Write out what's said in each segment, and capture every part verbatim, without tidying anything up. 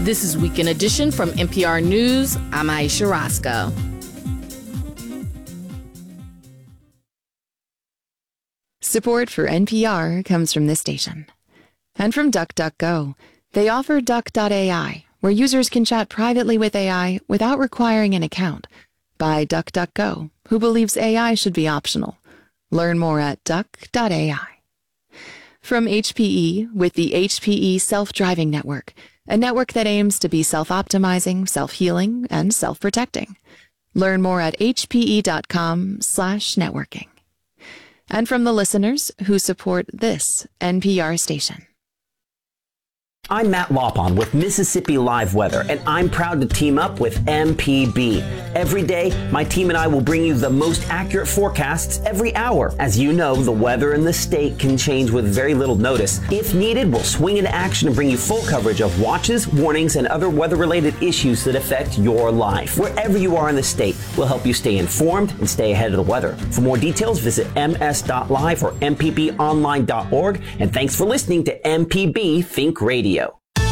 This is Weekend Edition from N P R News. I'm Aisha Roscoe. Support for N P R comes from this station. And from DuckDuckGo. They offer Duck dot A I, where users can chat privately with A I without requiring an account. By DuckDuckGo, who believes A I should be optional. Learn more at duck dot A I. From H P E, with the H P E Self-Driving Network, a network that aims to be self-optimizing, self-healing, and self-protecting. Learn more at hpe.com slash networking. And from the listeners who support this N P R station. I'm Matt Lopon with Mississippi Live Weather, and I'm proud to team up with M P B. Every day, my team and I will bring you the most accurate forecasts every hour. As you know, the weather in the state can change with very little notice. If needed, we'll swing into action and bring you full coverage of watches, warnings, and other weather-related issues that affect your life. Wherever you are in the state, we'll help you stay informed and stay ahead of the weather. For more details, visit m s dot live or m p b online dot org. And thanks for listening to M P B Think Radio.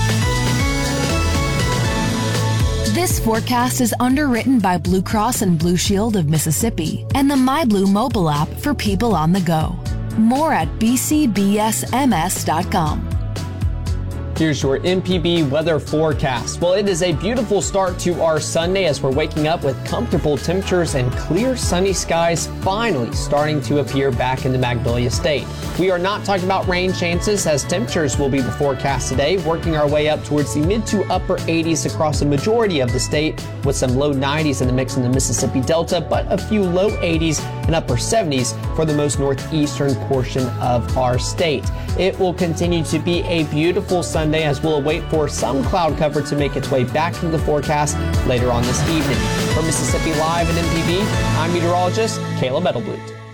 This forecast is underwritten by Blue Cross and Blue Shield of Mississippi and the MyBlue mobile app for people on the go. More at b c b s m s dot com. Here's your M P B weather forecast. Well, it is a beautiful start to our Sunday as we're waking up with comfortable temperatures and clear sunny skies finally starting to appear back in the Magnolia State. We are not talking about rain chances as temperatures will be the forecast today, working our way up towards the mid to upper eighties across the majority of the state with some low nineties in the mix in the Mississippi Delta, but a few low eighties and upper seventies for the most northeastern portion of our state. It will continue to be a beautiful Sunday as we'll await for some cloud cover to make its way back into the forecast later on this evening. For Mississippi Live and M P B, I'm meteorologist Caleb Edelblut.